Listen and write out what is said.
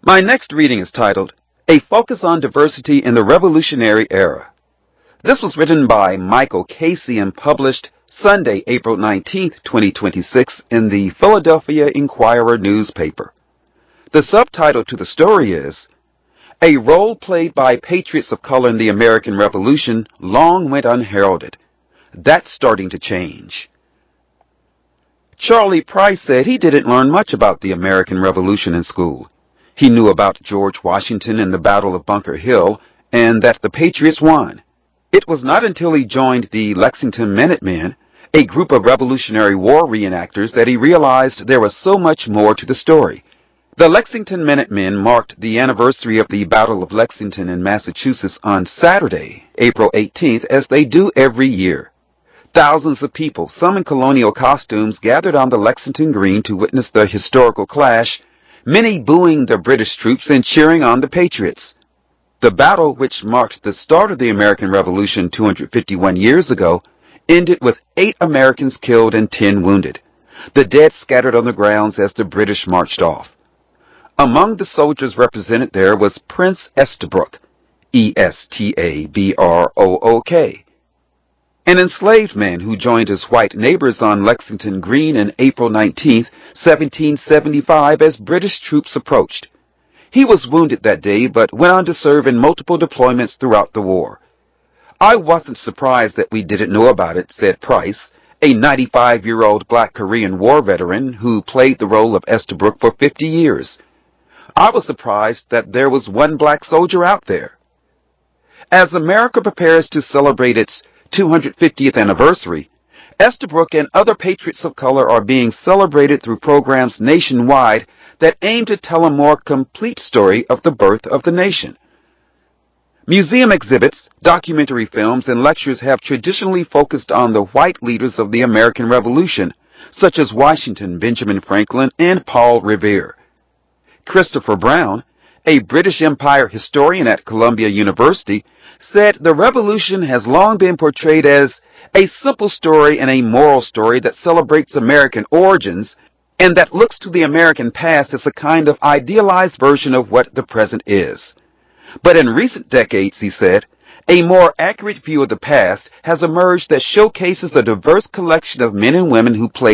My next reading is titled, A Focus on Diversity in the Revolutionary Era. This was written by Michael Casey and published Sunday, April 19, 2026 in the Philadelphia Inquirer newspaper. The subtitle to the story is, A Role Played by Patriots of Color in the American Revolution Long Went Unheralded. That's starting to change. Charlie Price said he didn't learn much about the American Revolution in school. He knew about George Washington and the Battle of Bunker Hill, and that the Patriots won. It was not until he joined the Lexington Minutemen, a group of Revolutionary War reenactors, that he realized there was so much more to the story. The Lexington Minutemen marked the anniversary of the Battle of Lexington in Massachusetts on Saturday, April 18th, as they do every year. Thousands of people, some in colonial costumes, gathered on the Lexington Green to witness the historical clash, many booing the British troops and cheering on the Patriots. The battle, which marked the start of the American Revolution 251 years ago, ended with 8 Americans killed and 10 wounded. The dead scattered on the grounds as the British marched off. Among the soldiers represented there was Prince Estabrook, Estabrook, an enslaved man who joined his white neighbors on Lexington Green on April 19, 1775, as British troops approached. He was wounded that day, but went on to serve in multiple deployments throughout the war. I wasn't surprised that we didn't know about it, said Price, a 95-year-old black Korean war veteran who played the role of Estabrook for 50 years. I was surprised that there was one black soldier out there. As America prepares to celebrate its 250th anniversary, Estabrook and other patriots of color are being celebrated through programs nationwide that aim to tell a more complete story of the birth of the nation. Museum exhibits, documentary films, and lectures have traditionally focused on the white leaders of the American Revolution, such as Washington, Benjamin Franklin, and Paul Revere. Christopher Brown, a British Empire historian at Columbia University, said the Revolution has long been portrayed as a simple story and a moral story that celebrates American origins and that looks to the American past as a kind of idealized version of what the present is. But in recent decades, he said, a more accurate view of the past has emerged that showcases the diverse collection of men and women who played